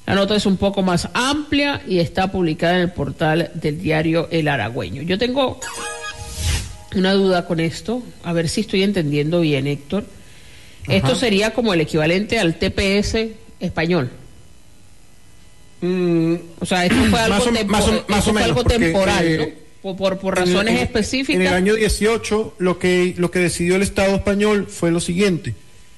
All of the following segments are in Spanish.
La nota es un poco más amplia y está publicada en el portal del diario El Aragüeño. Yo tengo una duda con esto, a ver si estoy entendiendo bien, Héctor. Ajá. Esto sería como el equivalente al TPS español. O sea, esto fue algo temporal, ¿no? Por razones específicas. En el año 18 lo que decidió el Estado español fue lo siguiente.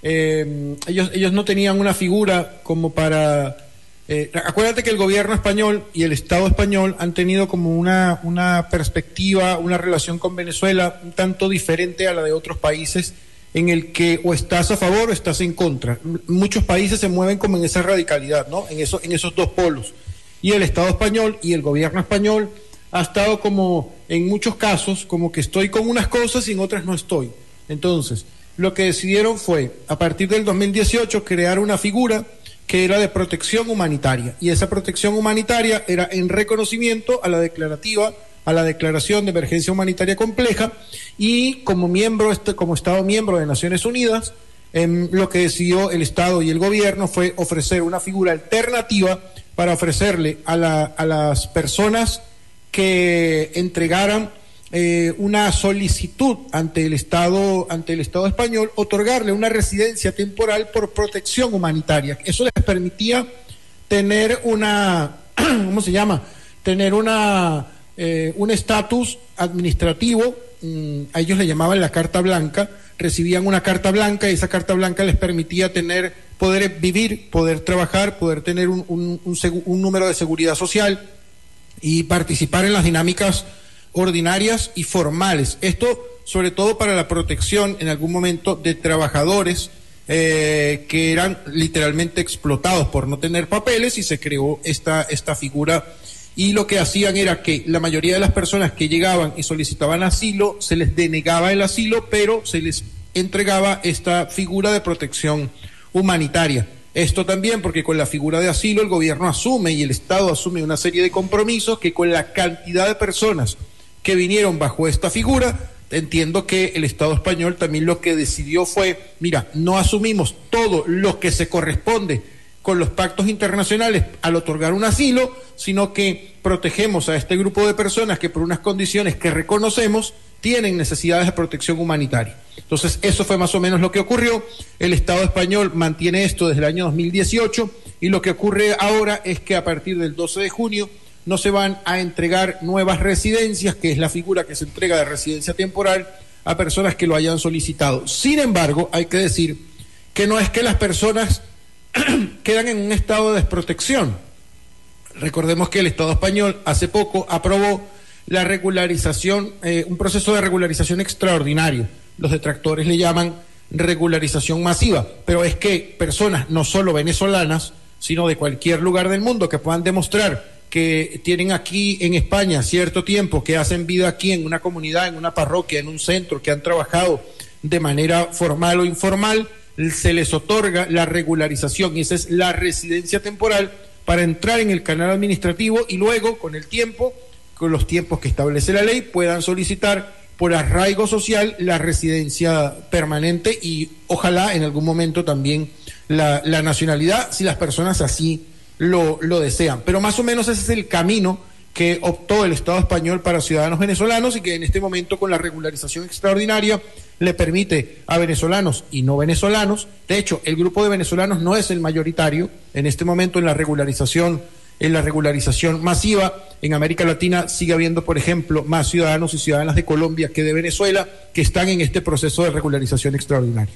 Ellos no tenían una figura como para... acuérdate que el gobierno español y el Estado español han tenido como una perspectiva, una relación con Venezuela un tanto diferente a la de otros países, en el que o estás a favor o estás en contra. Muchos países se mueven como en esa radicalidad, ¿no? En esos dos polos. Y el Estado español y el gobierno español ha estado como, en muchos casos, como que estoy con unas cosas y en otras no estoy. Entonces, lo que decidieron fue, a partir del 2018, crear una figura que era de protección humanitaria. Y esa protección humanitaria era en reconocimiento a la declaración de emergencia humanitaria compleja, y como Estado miembro de Naciones Unidas, lo que decidió el Estado y el gobierno fue ofrecer una figura alternativa para ofrecerle a las personas que entregaran una solicitud ante el Estado español, otorgarle una residencia temporal por protección humanitaria. Eso les permitía tener ¿cómo se llama? Tener un estatus administrativo. A ellos le llamaban la carta blanca. Recibían una carta blanca y esa carta blanca les permitía poder vivir, poder trabajar, poder tener un número de seguridad social y participar en las dinámicas ordinarias y formales. Esto sobre todo para la protección en algún momento de trabajadores que eran literalmente explotados por no tener papeles, y se creó esta figura. Y lo que hacían era que la mayoría de las personas que llegaban y solicitaban asilo, se les denegaba el asilo, pero se les entregaba esta figura de protección humanitaria. Esto también porque con la figura de asilo el gobierno asume y el Estado asume una serie de compromisos que, con la cantidad de personas que vinieron bajo esta figura, entiendo que el Estado español también lo que decidió fue, mira, no asumimos todo lo que se corresponde con los pactos internacionales al otorgar un asilo, sino que protegemos a este grupo de personas que, por unas condiciones que reconocemos, tienen necesidades de protección humanitaria. Entonces, eso fue más o menos lo que ocurrió. El Estado español mantiene esto desde el año 2018, y lo que ocurre ahora es que a partir del 12 de junio no se van a entregar nuevas residencias, que es la figura que se entrega de residencia temporal a personas que lo hayan solicitado. Sin embargo, hay que decir que no es que las personas quedan en un estado de desprotección. Recordemos que el Estado español hace poco aprobó la regularización, un proceso de regularización extraordinario. Los detractores le llaman regularización masiva, pero es que personas no solo venezolanas, sino de cualquier lugar del mundo que puedan demostrar que tienen aquí en España cierto tiempo, que hacen vida aquí en una comunidad, en una parroquia, en un centro, que han trabajado de manera formal o informal, se les otorga la regularización, y esa es la residencia temporal para entrar en el canal administrativo, y luego, con el tiempo, con los tiempos que establece la ley, puedan solicitar por arraigo social la residencia permanente y ojalá en algún momento también la nacionalidad, si las personas así lo desean. Pero más o menos ese es el camino que optó el Estado español para ciudadanos venezolanos, y que en este momento, con la regularización extraordinaria, le permite a venezolanos y no venezolanos. De hecho, el grupo de venezolanos no es el mayoritario en este momento en la regularización masiva. En América Latina sigue habiendo, por ejemplo, más ciudadanos y ciudadanas de Colombia que de Venezuela, que están en este proceso de regularización extraordinaria.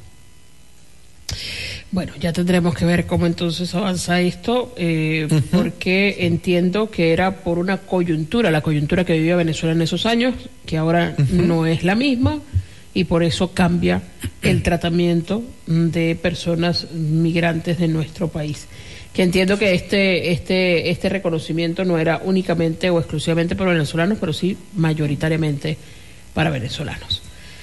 Bueno, ya tendremos que ver cómo entonces avanza esto, porque entiendo que era por una coyuntura, la coyuntura que vivía Venezuela en esos años, que ahora no es la misma, y por eso cambia el tratamiento de personas migrantes de nuestro país. Que entiendo que este reconocimiento no era únicamente o exclusivamente para venezolanos, pero sí mayoritariamente para venezolanos.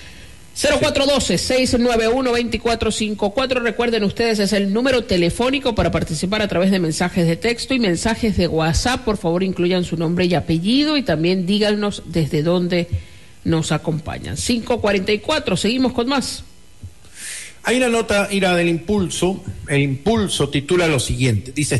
0412-691-2454. Recuerden ustedes, es el número telefónico para participar a través de mensajes de texto y mensajes de WhatsApp. Por favor, incluyan su nombre y apellido, y también díganos desde dónde nos acompañan. 5:44, seguimos con más. Hay una nota, Ira, del Impulso. El Impulso titula lo siguiente, dice: